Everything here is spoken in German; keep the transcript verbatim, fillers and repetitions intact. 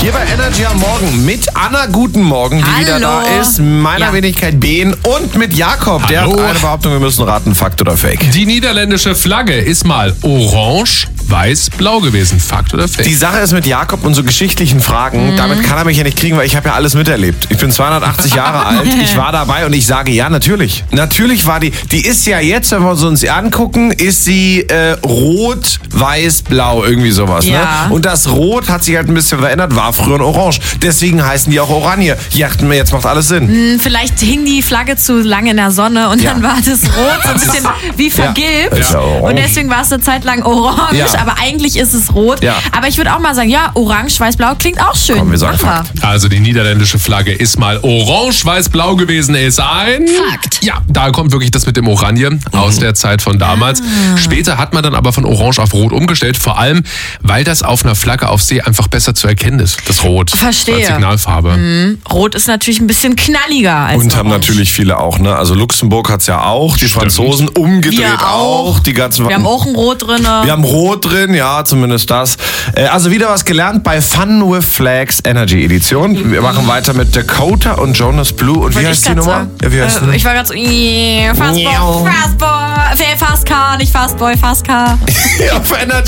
Hier bei Energy am Morgen mit Anna, guten Morgen, die Hallo. wieder da ist, meiner Ja. Wenigkeit Ben und mit Jakob. Der Hallo. hat eine Behauptung, wir müssen raten, Fakt oder Fake. Die niederländische Flagge ist mal orange, weiß, blau gewesen. Fakt oder Fake? Die Sache ist mit Jakob und so geschichtlichen Fragen, Mhm. damit kann er mich ja nicht kriegen, weil ich habe ja alles miterlebt. Ich bin zweihundertachtzig Jahre alt, ich war dabei und ich sage ja, natürlich. Natürlich war die, die ist ja jetzt, wenn wir uns uns angucken, ist sie äh, rot, weiß, blau, irgendwie sowas. Ja. Ne? Und das Rot hat sich halt ein bisschen verändert, war früher ein Orange. Deswegen heißen die auch Oranje. Ja, jetzt macht alles Sinn. Hm, Vielleicht hing die Flagge zu lange in der Sonne und Ja. dann war das Rot so ein bisschen wie vergilbt. Ist ja orange. Und deswegen war es eine Zeit lang orange, Ja. aber eigentlich ist es rot. Ja. Aber ich würde auch mal sagen, ja, orange, weiß, blau klingt auch schön. Komm, wir sagen Machen Fakt. Also die niederländische Flagge ist mal orange, weiß, blau gewesen. Ist ein Fakt. Ja, da kommt wirklich das mit dem Oranje aus der Zeit von damals. Später hat man dann aber von orange auf rot umgestellt. Vor allem, weil das auf einer Flagge auf See einfach besser zu erkennen ist. Das Rot. Verstehe. Als Signalfarbe. Rot ist natürlich ein bisschen knalliger als Und haben orange. natürlich viele auch, ne? Also Luxemburg hat's ja auch, die Franzosen umgedreht Wir auch. auch. Die ganzen Wir haben auch ein Rot drin. Wir haben Rot drin, ja, zumindest das. Äh, Also wieder was gelernt bei Fun with Flags Energy Edition. Wir machen weiter mit Dakota und Jonas Blue. Und wie Wollte heißt ich die grad Nummer? sagen. Ja, wie heißt äh, die? ich war gerade so, äh, Fastboy, Miau. Fastboy, Fastcar, nicht Fastboy, Fastcar. Auf Energy.